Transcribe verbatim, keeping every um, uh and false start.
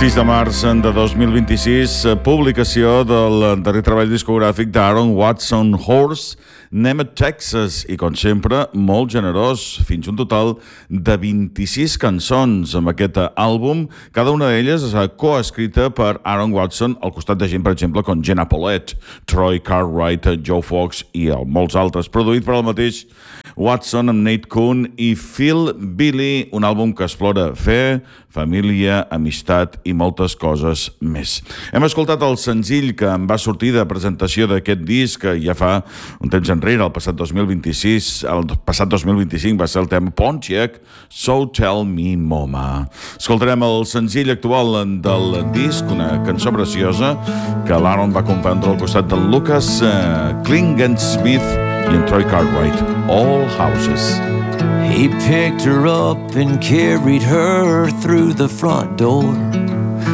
sis de març de dos mil vint-i-sis, publicació del darrer treball discogràfic d'Aaron Watson, Horse, Nemeth, Texas, i com sempre, molt generós, fins un total de vint-i-sis cançons amb aquest àlbum, cada una d'elles és coescrita per Aaron Watson, al costat de gent, per exemple, com Jenna Paulette, Troy Cartwright, Joe Fox i molts altres, produït per el mateix Watson amb Nate Cohn i Phil Billy, un àlbum que explora fe, família, amistat i moltes coses més. Hem escoltat el senzill que em va sortir de presentació d'aquest disc ja fa un temps enrere, el passat dos mil vint-i-sis, el passat dos mil vint-i-cinc va ser el tema Pontiac, So Tell Me Mama. Escoltarem el senzill actual del disc, una cançó preciosa que l'Aaron va compondre al costat del Lucas uh, Klingensmith i en Troy Cartwright, All Houses. He picked her up and carried her through the front door.